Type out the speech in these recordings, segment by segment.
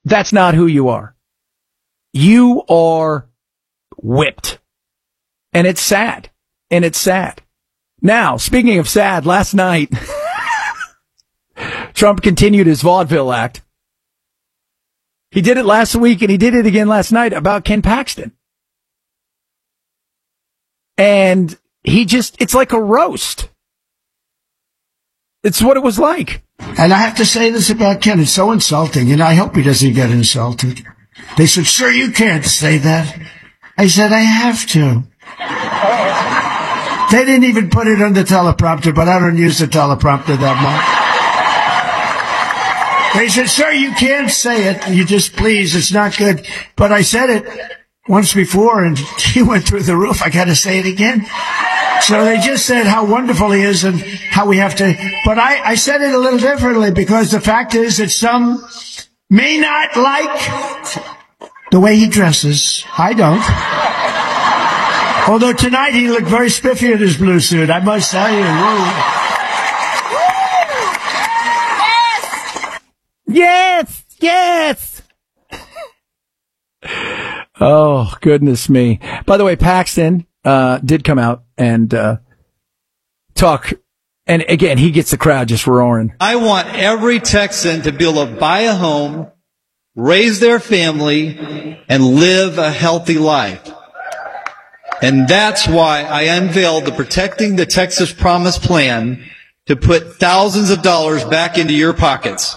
That's not who you are. You are whipped. And it's sad. And it's sad. Now, speaking of sad, last night, Trump continued his vaudeville act. He did it last week and he did it again last night about Ken Paxton. And it's like a roast. It's what it was like. And I have to say this about Ken. It's so insulting, and I hope he doesn't get insulted. They said, sir, you can't say that. I said, I have to. They didn't even put it on the teleprompter, but I don't use the teleprompter that much. They said, sir, you can't say it. You just, please, it's not good. But I said it once before, and he went through the roof. I got to say it again. So they just said how wonderful he is and how we have to. But I said it a little differently, because the fact is that some may not like the way he dresses. I don't. Although tonight he looked very spiffy in his blue suit, I must tell you. Yes! Yes! Oh, goodness me. By the way, Paxton did come out and talk. And again, he gets the crowd just roaring. I want every Texan to be able to buy a home, raise their family, and live a healthy life. And that's why I unveiled the Protecting the Texas Promise plan to put thousands of dollars back into your pockets.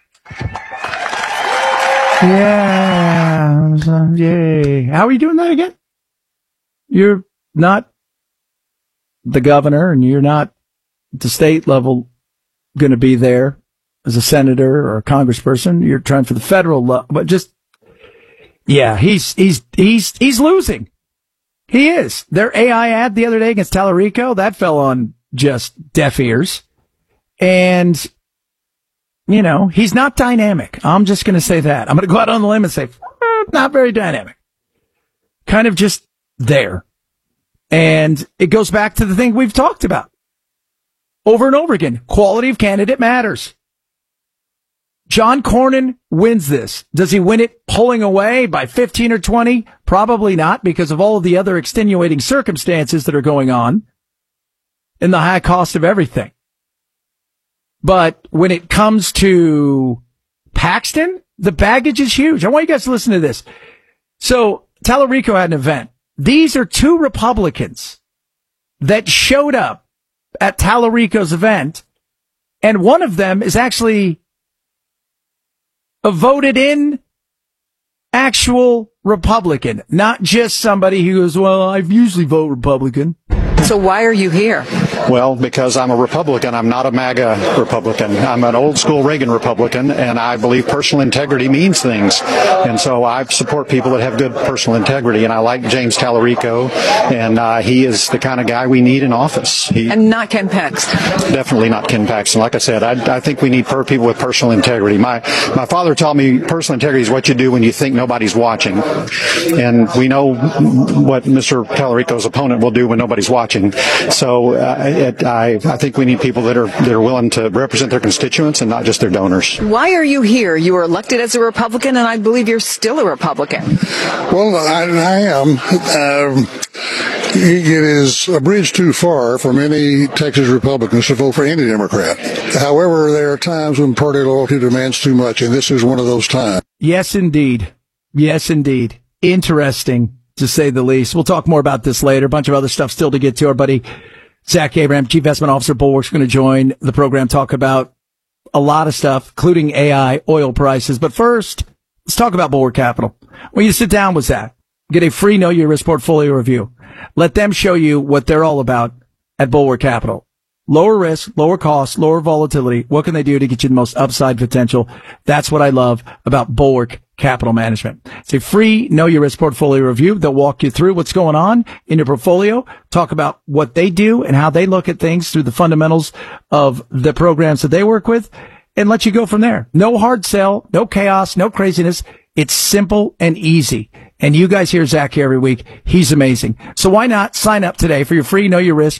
Yeah. Yay. How are you doing that again? You're not the governor, and you're not at the state level going to be there as a senator or a congressperson. You're trying for the federal level, but just, yeah, he's losing. He is. Their AI ad the other day against Tallarico, that fell on just deaf ears. And, you know, he's not dynamic. I'm just going to say that. I'm going to go out on the limb and say, not very dynamic. Kind of just there. And it goes back to the thing we've talked about over and over again. Quality of candidate matters. John Cornyn wins this. Does he win it pulling away by 15 or 20? Probably not, because of all of the other extenuating circumstances that are going on and the high cost of everything. But when it comes to Paxton, the baggage is huge. I want you guys to listen to this. So Tallarico had an event. These are two Republicans that showed up at Tallarico's event, and one of them is actually a voted in actual Republican, not just somebody who goes, well, I usually vote Republican. So why are you here? Well, because I'm a Republican. I'm not a MAGA Republican. I'm an old school Reagan Republican, and I believe personal integrity means things. And so I support people that have good personal integrity, and I like James Tallarico, and he is the kind of guy we need in office. And not Ken Paxton. Definitely not Ken Paxton. Like I said, I think we need people with personal integrity. My father taught me personal integrity is what you do when you think nobody's watching. And we know what Mr. Tallarico's opponent will do when nobody's watching. So I think we need people that are willing to represent their constituents and not just their donors. Why are you here? You were elected as a Republican, and I believe you're still a Republican. Well, I am. It is a bridge too far for many Texas Republicans to vote for any Democrat. However, there are times when party loyalty demands too much, and this is one of those times. Yes, indeed. Yes, indeed. Interesting, to say the least. We'll talk more about this later. A bunch of other stuff still to get to. Our buddy Zach Abraham, Chief Investment Officer, Bulwark's going to join the program, talk about a lot of stuff, including AI, oil prices. But first, let's talk about Bulwark Capital. When you sit down with Zach, get a free Know Your Risk portfolio review. Let them show you what they're all about at Bulwark Capital. Lower risk, lower cost, lower volatility. What can they do to get you the most upside potential? That's what I love about Bulwark Capital Management. It's a free Know Your Risk portfolio review. They'll walk you through what's going on in your portfolio, talk about what they do and how they look at things through the fundamentals of the programs that they work with, and let you go from there. No hard sell, no chaos, no craziness. It's simple and easy. And you guys hear Zach here every week. He's amazing. So why not sign up today for your free Know Your Risk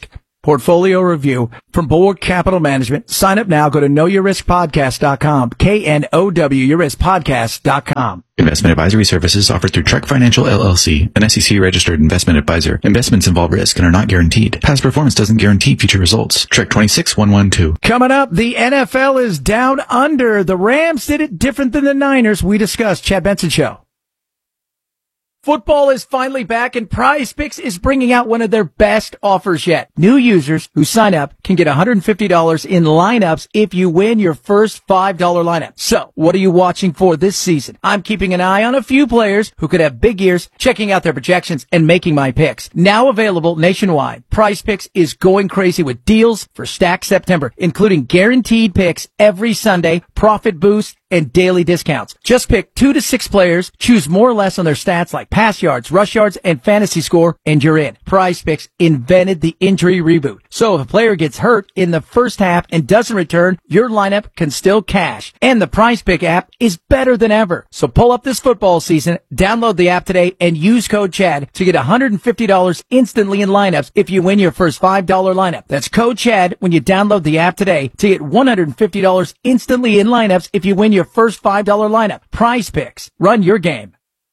portfolio review from Bulwark Capital Management. Sign up now. Go to knowyourriskpodcast.com. KNOWyourriskpodcast.com. Investment advisory services offered through Trek Financial LLC, an SEC-registered investment advisor. Investments involve risk and are not guaranteed. Past performance doesn't guarantee future results. Trek 26112. Coming up, the NFL is down under. The Rams did it different than the Niners. We discussed. Chad Benson Show. Football is finally back, and Prize Picks is bringing out one of their best offers yet. New users who sign up can get $150 in lineups if you win your first $5 lineup. So, what are you watching for this season? I'm keeping an eye on a few players who could have big years, checking out their projections, and making my picks. Now available nationwide, Prize Picks is going crazy with deals for Stacked September, including guaranteed picks every Sunday, profit boosts, and daily discounts. Just pick 2 to 6 players, choose more or less on their stats like pass yards, rush yards, and fantasy score, and you're in. Prize Picks invented the injury reboot. So if a player gets hurt in the first half and doesn't return, your lineup can still cash. And the Prize Pick app is better than ever. So pull up this football season, download the app today, and use code CHAD to get $150 instantly in lineups if you win your first $5 lineup. That's code CHAD when you download the app today to get $150 instantly in lineups if you win your first $5 lineup. Prize Picks. Run your game.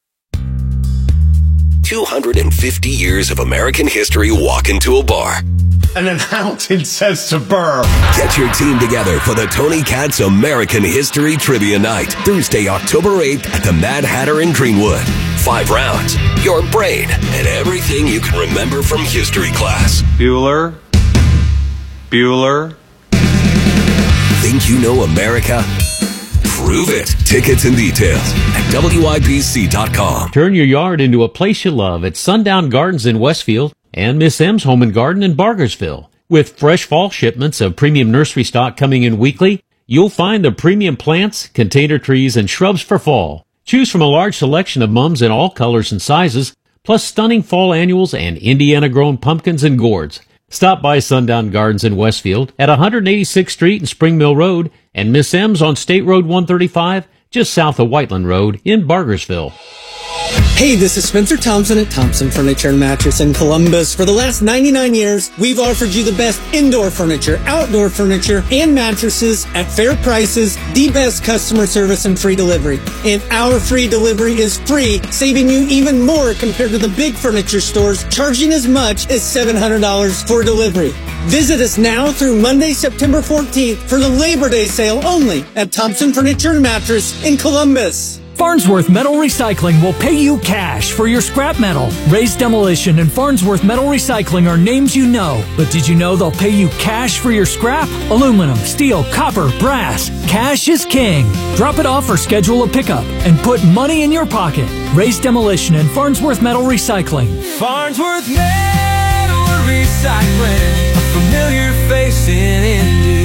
250 years of American history walk into a bar. And an fountain says to Burr. Get your team together for the Tony Katz American History Trivia Night, Thursday, October 8th at the Mad Hatter in Greenwood. 5 rounds, your brain, and everything you can remember from history class. Bueller. Think you know America? Prove it. Tickets and details at WIBC.com. Turn your yard into a place you love at Sundown Gardens in Westfield and Miss M's Home and Garden in Bargersville. With fresh fall shipments of premium nursery stock coming in weekly, you'll find the premium plants, container trees, and shrubs for fall. Choose from a large selection of mums in all colors and sizes, plus stunning fall annuals and Indiana-grown pumpkins and gourds. Stop by Sundown Gardens in Westfield at 186th Street and Spring Mill Road, and Miss M's on State Road 135, just south of Whiteland Road in Bargersville. Hey, this is Spencer Thompson at Thompson Furniture and Mattress in Columbus. For the last 99 years, we've offered you the best indoor furniture, outdoor furniture, and mattresses at fair prices, the best customer service, and free delivery. And our free delivery is free, saving you even more compared to the big furniture stores, charging as much as $700 for delivery. Visit us now through Monday, September 14th for the Labor Day sale only at Thompson Furniture and Mattress in Columbus. Farnsworth Metal Recycling will pay you cash for your scrap metal. Raised Demolition and Farnsworth Metal Recycling are names you know, but did you know they'll pay you cash for your scrap? Aluminum, steel, copper, brass. Cash is king. Drop it off or schedule a pickup and put money in your pocket. Raised Demolition and Farnsworth Metal Recycling. Farnsworth Metal Recycling, a familiar face in Indy.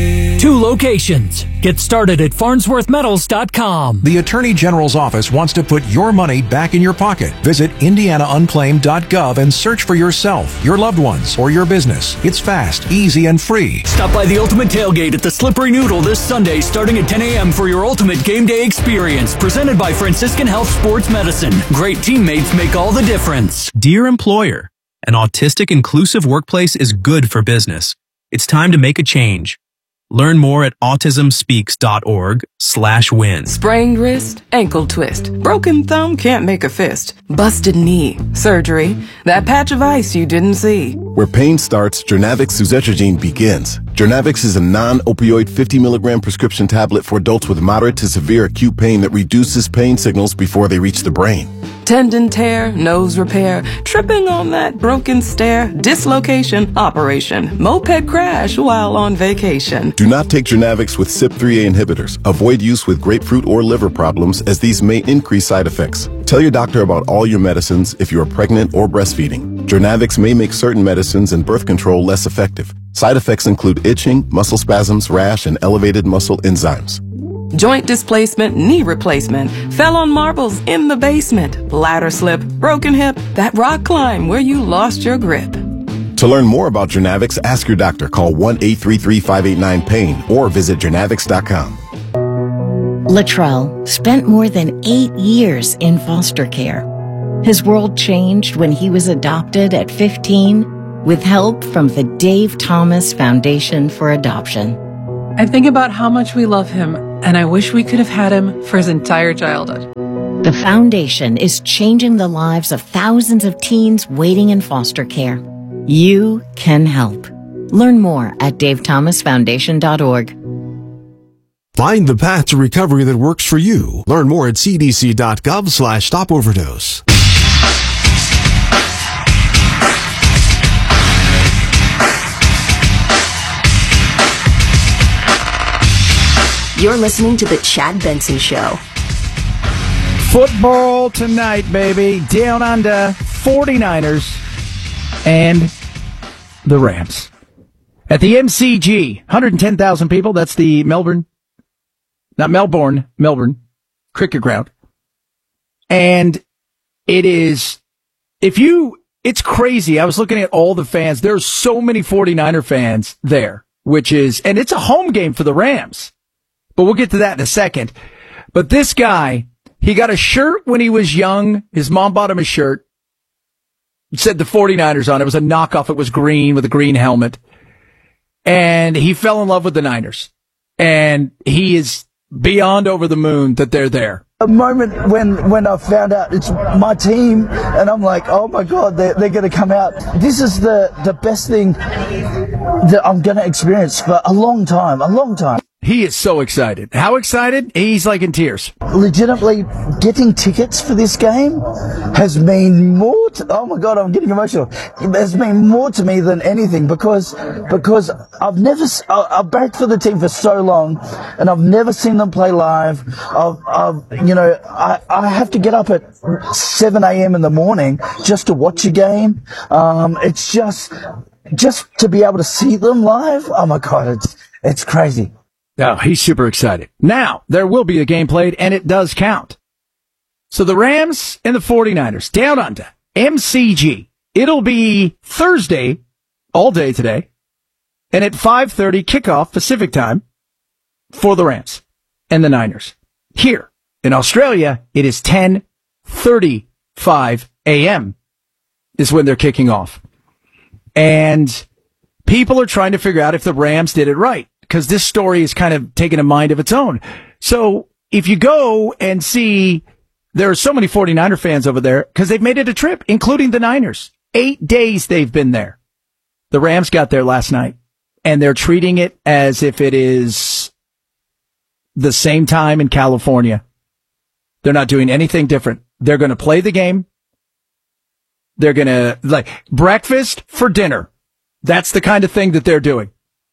2 locations. Get started at farnsworthmetals.com. The Attorney General's office wants to put your money back in your pocket. Visit indianaunclaimed.gov and search for yourself, your loved ones, or your business. It's fast, easy, and free. Stop by the Ultimate Tailgate at the Slippery Noodle this Sunday starting at 10 a.m. for your ultimate game day experience. Presented by Franciscan Health Sports Medicine. Great teammates make all the difference. Dear employer, an autistic inclusive workplace is good for business. It's time to make a change. Learn more at autismspeaks.org/win. Sprained wrist, ankle twist, broken thumb can't make a fist, busted knee, surgery, that patch of ice you didn't see. Where pain starts, Jernavix suzetrigine begins. Jernavix is a non-opioid 50 milligram prescription tablet for adults with moderate to severe acute pain that reduces pain signals before they reach the brain. Tendon tear, nose repair, tripping on that broken stair, dislocation, operation, moped crash while on vacation. Do not take Jernavix with CYP3A inhibitors. Avoid use with grapefruit or liver problems as these may increase side effects. Tell your doctor about all your medicines if you are pregnant or breastfeeding. Jernavix may make certain medicines and birth control less effective. Side effects include itching, muscle spasms, rash, and elevated muscle enzymes. Joint displacement, knee replacement, fell on marbles in the basement, ladder slip, broken hip, that rock climb where you lost your grip. To learn more about Jernavix, ask your doctor. Call 1-833-589-PAIN or visit Jernavix.com. Latrell spent more than 8 years in foster care. His world changed when he was adopted at 15 with help from the Dave Thomas Foundation for Adoption. I think about how much we love him, and I wish we could have had him for his entire childhood. The foundation is changing the lives of thousands of teens waiting in foster care. You can help. Learn more at davethomasfoundation.org. Find the path to recovery that works for you. Learn more at cdc.gov/stopoverdose. You're listening to The Chad Benson Show. Football tonight, baby. Down under 49ers and the Rams. At the MCG, 110,000 people. That's the Melbourne cricket ground. And it's crazy. I was looking at all the fans. There's so many 49er fans there, and it's a home game for the Rams. But we'll get to that in a second. But this guy, he got a shirt when he was young. His mom bought him a shirt. It said the 49ers on it. It was a knockoff. It was green with a green helmet. And he fell in love with the Niners. And he is beyond over the moon that they're there. A moment when I found out it's my team, and I'm like, oh my God, they're going to come out. This is the best thing that I'm going to experience for a long time. He is so excited. How excited? He's like in tears. Legitimately, getting tickets for this game has been more oh my God, I'm getting emotional. It has been more to me than anything because I've backed for the team for so long, and I've never seen them play live. I have to get up at 7 a.m. in the morning just to watch a game. It's just to be able to see them live. Oh my God, it's crazy. Oh, he's super excited. Now, there will be a game played, and it does count. So the Rams and the 49ers, down under, MCG. It'll be Thursday, all day today, and at 5:30 kickoff Pacific time for the Rams and the Niners. Here in Australia, it is 10:35 a.m. is when they're kicking off. And people are trying to figure out if the Rams did it right, because this story is kind of taking a mind of its own. So if you go and see, there are so many 49er fans over there because they've made it a trip, including the Niners. 8 days they've been there. The Rams got there last night, and they're treating it as if it is the same time in California. They're not doing anything different. They're going to play the game. They're going to, like, breakfast for dinner. That's the kind of thing that they're doing.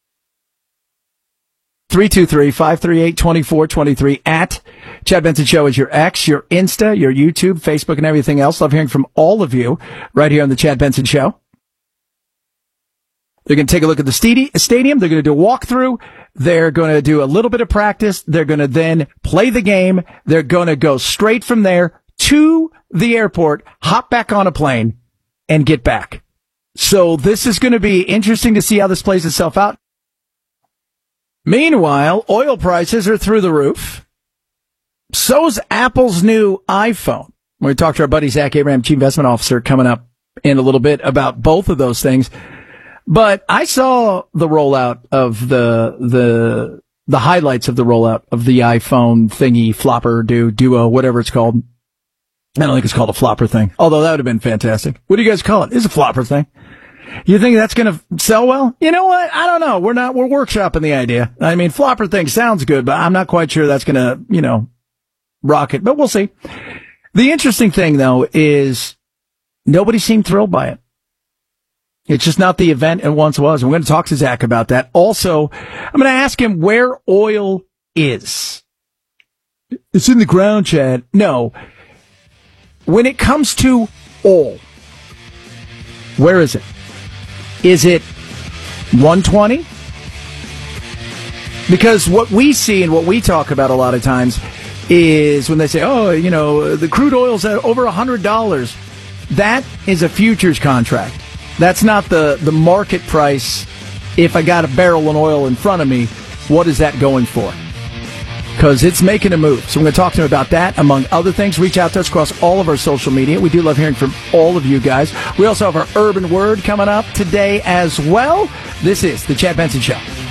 323-538-2423 at Chad Benson Show is your X, your Insta, your YouTube, Facebook, and everything else. Love hearing from all of you right here on the Chad Benson Show. They're going to take a look at the stadium. They're going to do a walkthrough. They're going to do a little bit of practice. They're going to then play the game. They're going to go straight from there to the airport, hop back on a plane, and get back. So this is going to be interesting to see how this plays itself out. Meanwhile, oil prices are through the roof. So's Apple's new iPhone. We talked to our buddy Zach Abraham, Chief Investment Officer, coming up in a little bit about both of those things. But I saw the rollout of the highlights of the rollout of the iPhone thingy, flopper, duo, whatever it's called. I don't think it's called a flopper thing, although that would have been fantastic. What do you guys call it? It's a flopper thing. You think that's going to sell well? You know what? I don't know. We're workshopping the idea. I mean, flopper thing sounds good, but I'm not quite sure that's going to, rock it, but we'll see. The interesting thing, though, is nobody seemed thrilled by it. It's just not the event it once was. We're going to talk to Zach about that. Also, I'm going to ask him where oil is. It's in the ground, Chad. No. When it comes to oil, where is it? Is it 120? Because what we see and what we talk about a lot of times is when they say, the crude oil's at over $100. That is a futures contract. That's not the market price. If I got a barrel of oil in front of me, what is that going for? because it's making a move. So we're going to talk to him about that, among other things. Reach out to us across all of our social media. We do love hearing from all of you guys. We also have our Urban Word coming up today as well. This is the Chad Benson Show.